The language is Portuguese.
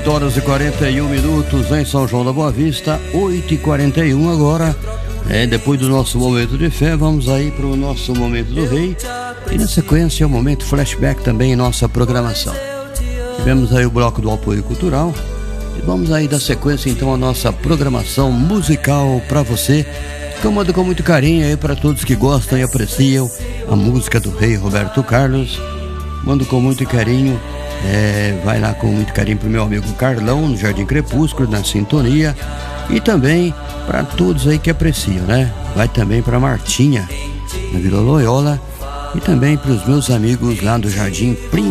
18 horas e 41 minutos em São João da Boa Vista, 8h41 agora. Depois do nosso momento de fé, vamos aí para o nosso momento do rei. E na sequência, o momento flashback também em nossa programação. Tivemos aí o bloco do apoio cultural. E vamos aí dar sequência então à nossa programação musical para você, que eu mando com muito carinho aí para todos que gostam e apreciam a música do rei Roberto Carlos. Mando com muito carinho. Vai lá com muito carinho pro meu amigo Carlão, no Jardim Crepúsculo, na sintonia. E também para todos aí que apreciam, né? Vai também para Martinha, na Vila Loyola. E também para os meus amigos lá do Jardim